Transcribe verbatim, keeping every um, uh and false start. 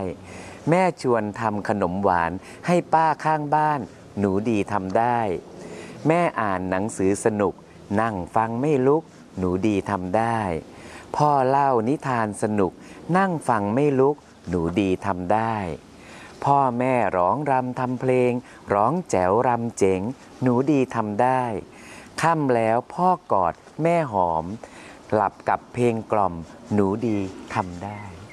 แม่ชวนทำขนมหวานให้ป้าข้างบ้านหนูดีทำได้แม่อ่านหนังสือสนุกนั่งฟังไม่ลุกหนูดีทำได้พ่อเล่านิทานสนุกนั่งฟังไม่ลุกหนูดีทำได้พ่อแม่ร้องรำทำเพลงร้องแจ๋วรำเจ๋งหนูดีทำได้ค่ำแล้วพ่อกอดแม่หอมหลับกับเพลงกล่อมหนูดีทำได้